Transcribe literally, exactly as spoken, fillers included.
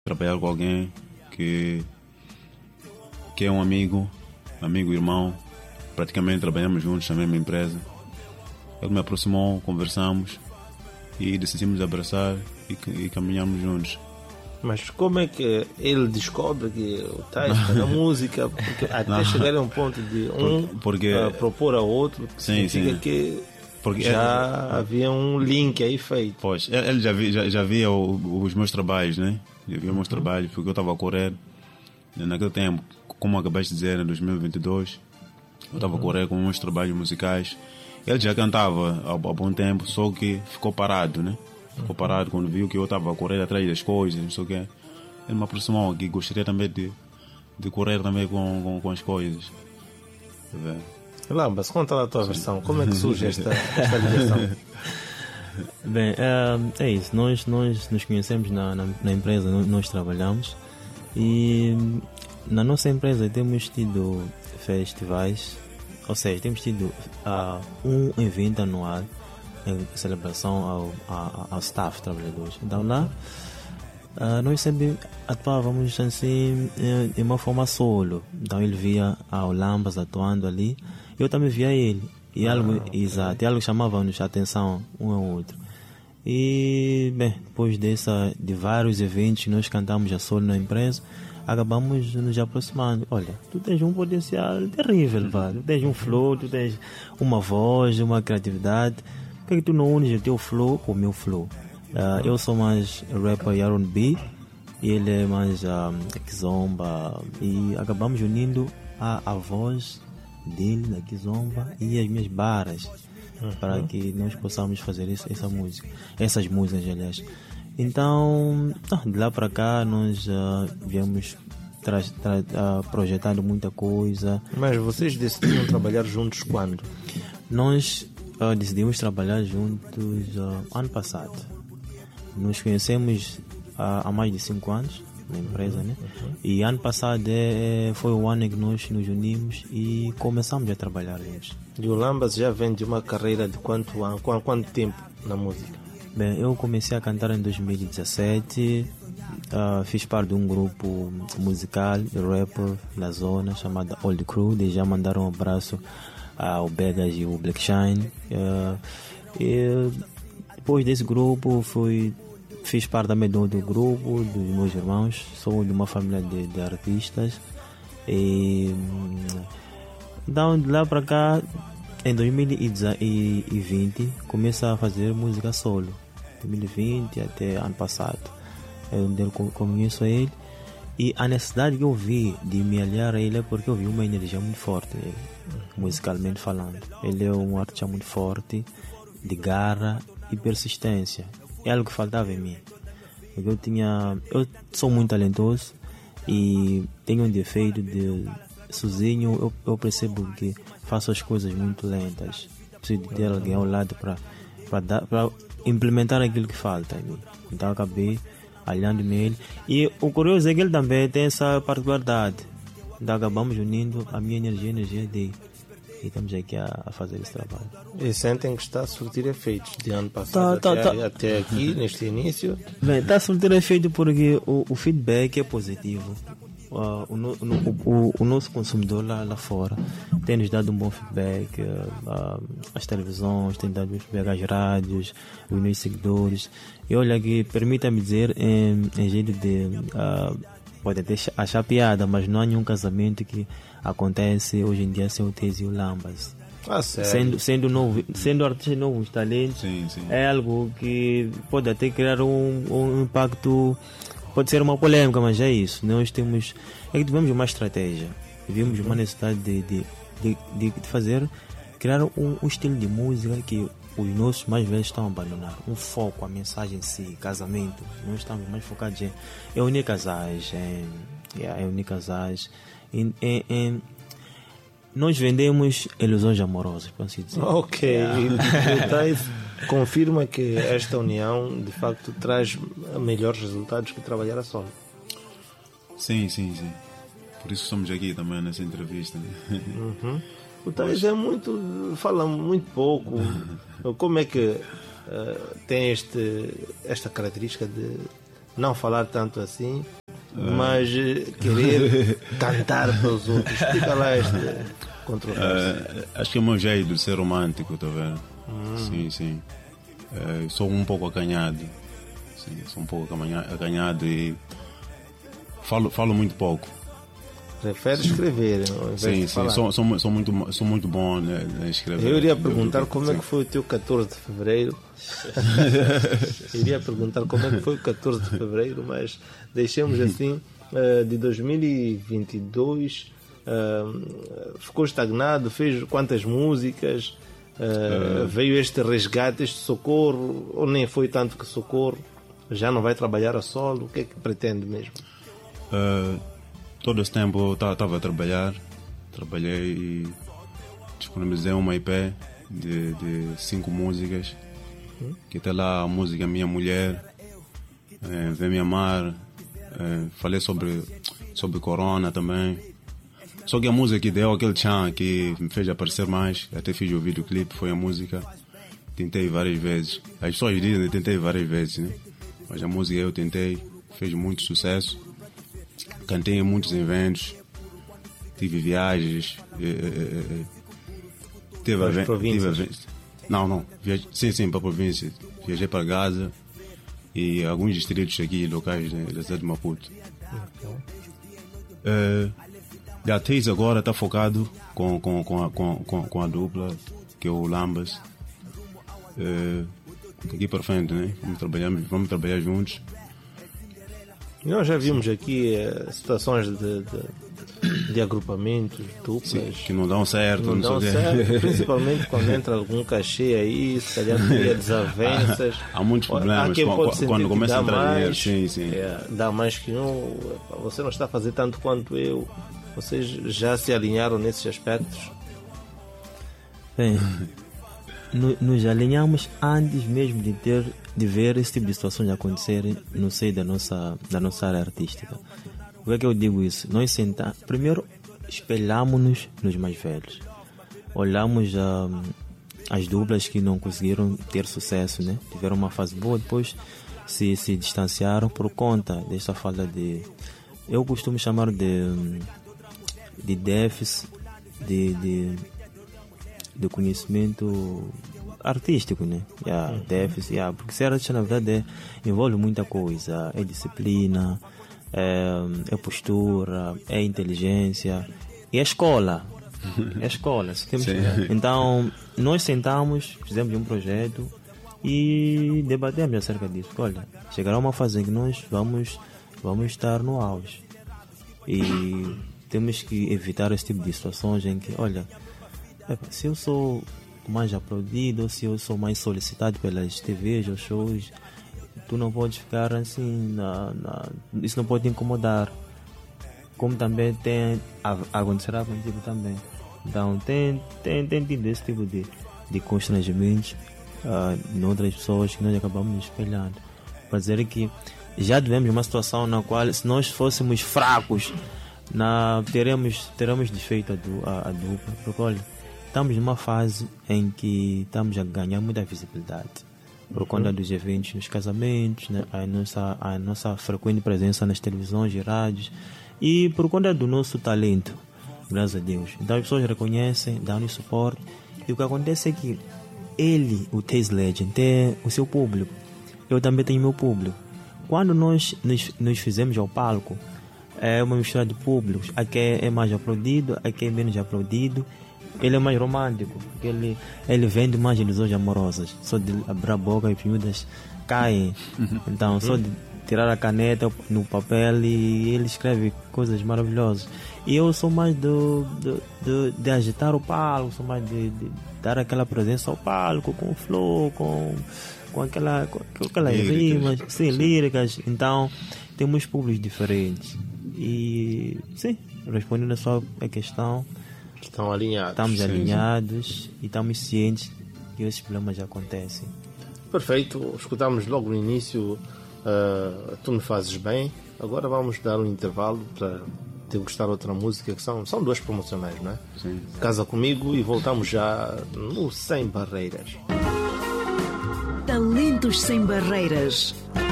trabalhar com alguém que, que é um amigo, amigo, irmão. Praticamente trabalhamos juntos na mesma empresa. Ele me aproximou, conversamos e decidimos abraçar e, e caminhamos juntos. Mas como é que ele descobre que o Tais está na música? Porque até não. chegar a um ponto de um porque, uh, propor a outro, sim, significa sim. que porque já ele, havia um link aí feito. Pois, ele já via, já, já via o, os meus trabalhos, né? Já via os meus uhum. trabalhos, porque eu estava a correr naquele tempo, como acabaste de dizer, em dois mil e vinte e dois, eu estava uhum. a correr com meus trabalhos musicais. Ele já cantava há, há bom tempo, só que ficou parado, né? Ficou parado quando viu que eu estava a correr atrás das coisas, não sei o quê. Ele me aproximou aqui, gostaria também de, de correr também com, com, com as coisas. Lambas, conta lá a tua versão, como é que surge esta, esta ligação? Bem, é, é isso, nós, nós nos conhecemos na, na, na empresa, nós, nós trabalhamos e na nossa empresa temos tido festivais, ou seja, temos tido uh, um evento anual em celebração ao, ao, ao staff trabalhadores. Então lá uh, nós sempre atuávamos assim de uma forma solo. Então ele via ah, o Lambas atuando ali, eu também via ele. E algo, ah, okay. exato, e algo chamava-nos a atenção um ao outro. E bem, depois dessa, de vários eventos nós cantamos a solo na empresa, acabamos nos aproximando. Olha, tu tens um potencial terrível, pá. Tu tens um flow, tu tens uma voz, uma criatividade. Por que tu não unes o teu flow com o meu flow? Uh, eu sou mais rapper R and B e ele é mais um, Kizomba, e acabamos unindo a, a voz dele na Kizomba e as minhas barras uhum. para que nós possamos fazer isso, essa música, essas músicas, aliás. Então, de lá para cá nós uh, viemos tra- tra- uh, projetando muita coisa. Mas vocês decidiram trabalhar juntos quando? Nós Uh, decidimos trabalhar juntos uh, ano passado. Nos conhecemos uh, há mais de cinco anos na empresa, né? Uhum. E ano passado é, foi o ano em que nós nos unimos e começamos a trabalhar juntos. E o Lambas já vem de uma carreira de quanto ano, quanto, quanto tempo na música? Bem, eu comecei a cantar em dois mil e dezassete, uh, fiz parte de um grupo musical de rapper da zona chamado Old Crew, e já mandaram um abraço ao Begas e o Black Shine. Uh, e depois desse grupo fui, fiz parte também do outro grupo dos meus irmãos. Sou de uma família de, de artistas e então de lá para cá em dois mil e vinte comecei a fazer música solo. dois mil e vinte até ano passado eu conheço ele e a necessidade que eu vi de me aliar a ele é porque eu vi uma energia muito forte nele, musicalmente falando. Ele é um artista muito forte, de garra e persistência. É algo que faltava em mim. Porque eu tinha, eu sou muito talentoso e tenho um defeito de sozinho. Eu, eu percebo que faço as coisas muito lentas. Preciso de ter alguém ao lado para para implementar aquilo que falta em mim. Então eu acabei aliando-me a ele. E o curioso é que ele também tem essa particularidade. Então acabamos unindo a minha energia e a energia dele. E estamos aqui a, a fazer esse trabalho. E sentem que está a surtir efeitos de ano passado tá, até, tá, tá. até aqui, neste início? Bem, está a surtir efeito porque o, o feedback é positivo. Uh, o, no, o, o, o nosso consumidor lá, lá fora tem nos dado um bom feedback. Uh, uh, as televisões têm dado feedback, às rádios, os meus seguidores. E olha que, permita-me dizer, em, em jeito de... Uh, pode até achar piada, mas não há nenhum casamento que acontece hoje em dia sem o Tese e o Lambas. Ah, sério? Sendo, sendo, novo, sendo artista novos talentos, sim, sim. É algo que pode até criar um, um impacto, pode ser uma polêmica, mas é isso. Nós temos, é que tivemos uma estratégia, tivemos uma necessidade de, de, de, de fazer, criar um, um estilo de música que os nossos mais velhos estão a abandonar. Um foco, a mensagem em si, casamento. Nós estamos mais focados em, em unir casais, em, em unir casais. Em, em, em, nós vendemos ilusões amorosas, por assim dizer. Ok. Yeah. Confirma que esta união de facto traz melhores resultados que trabalhar a solo. Sim, sim, sim. Por isso estamos aqui também nessa entrevista. Uhum. O Tais é muito, fala muito pouco. Como é que uh, tem este, esta característica de não falar tanto assim, mas querer cantar para os outros. Explica lá este controvérsia. Uh, acho que é o meu jeito de ser romântico, tá vendo? Hum. Sim, sim. Uh, sou um pouco acanhado. Sim, sou um pouco acanhado e falo, falo muito pouco. Prefere escrever, ao invés sim, de sim, falar. Sou, sou, sou, muito, sou muito bom né, em escrever. Eu iria perguntar como sim. é que foi o teu catorze de fevereiro. Eu iria perguntar como é que foi o catorze de fevereiro, mas deixemos assim. Uh, de dois mil e vinte e dois uh, ficou estagnado, fez quantas músicas? Uh, uh, veio este resgate, este socorro, ou nem foi tanto que socorro? Já não vai trabalhar a solo? O que é que pretende mesmo? Uh, todo esse tempo eu estava a trabalhar, trabalhei e disponibilizei uma I P de, de cinco músicas, hum? que até lá a música Minha Mulher, é, Vem Me Amar, é, falei sobre, sobre Corona também. Só que a música que deu aquele tchan que me fez aparecer mais, até fiz o videoclipe, foi a música. Tentei várias vezes. As pessoas dizem que tentei várias vezes, né? Mas a música eu tentei, fez muito sucesso. Cantei em muitos eventos, tive viagens. É, é, é, teve a província? Não, não. Viaje, sim, sim, para a província. Viajei para Gaza e alguns distritos aqui, locais né, da cidade de Maputo. Okay. É, a Teis agora está focado com, com, com, a, com, com a dupla, que é o Lambas. É, daqui para frente, né? Vamos trabalhar, vamos trabalhar juntos. Nós já vimos aqui uh, situações de, de, de agrupamentos, duplas. Sim, que não dão certo. Não, não dão certo, principalmente quando entra algum cachê aí, se calhar cria desavenças. Há, há muitos problemas há quando, quando começa a entrar mais, dinheiro. Sim, sim. É, dá mais que um. Você não está a fazer tanto quanto eu. Vocês já se alinharam nesses aspectos? Bem, nos alinhamos antes mesmo de ter de ver esse tipo de situações acontecerem no seio da nossa da nossa área artística. Por que é que eu digo isso? Nós sentamos, primeiro espelhamos-nos nos mais velhos, olhamos um, as duplas que não conseguiram ter sucesso, né? Tiveram uma fase boa, depois se se distanciaram por conta desta falta de, eu costumo chamar de de déficit de, de, de conhecimento artístico, né? Yeah, uhum. Déficit, yeah, porque ser artista na verdade é, envolve muita coisa, é disciplina, é, é postura, é inteligência e é escola. É escola. Temos, então nós sentamos, fizemos um projeto e debatemos acerca disso. Olha, chegará uma fase em que nós vamos, vamos estar no auge e temos que evitar esse tipo de situações em que, olha, se eu sou mais aplaudido, se eu sou mais solicitado pelas T Vs ou shows, tu não podes ficar assim, na, na, isso não pode te incomodar. Como também tem a, acontecerá contigo também. Então tem, tem, tem tido esse tipo de, de constrangimentos uh, em outras pessoas que nós acabamos nos espelhando. Para dizer que já tivemos uma situação na qual, se nós fôssemos fracos, na, teremos, teremos desfeito a, du, a, a dupla, porque olha, estamos numa fase em que estamos a ganhar muita visibilidade por conta uhum. dos eventos nos casamentos, né? a, nossa, a nossa frequente presença nas televisões e rádios e por conta do nosso talento, graças a Deus. Então as pessoas reconhecem, dão-nos suporte e o que acontece é que ele, o Teis Legend, tem o seu público, eu também tenho o meu público. Quando nós nos, nos fizemos ao palco, é uma mistura de públicos, aqui é mais aplaudido, aqui é menos aplaudido. Ele é mais romântico, porque ele, ele vende mais ilusões amorosas. Só de abrir a boca e as miúdas caem. Então, só de tirar a caneta no papel e ele escreve coisas maravilhosas. E eu sou mais do, do, do, de agitar o palco, sou mais de, de dar aquela presença ao palco, com o flow, com, com, aquela, com aquelas rimas, sim, líricas. Então, temos públicos diferentes. E, sim, respondendo a sua questão, estão alinhados. Estamos sim, alinhados sim. e estamos cientes que esses problemas já acontecem. Perfeito, escutámos logo no início uh, Tu Me Fazes Bem. Agora vamos dar um intervalo para degustar outra música, que são, são duas promocionais, não é? Sim. Casa Comigo, e voltamos já no Sem Barreiras. Talentos Sem Barreiras.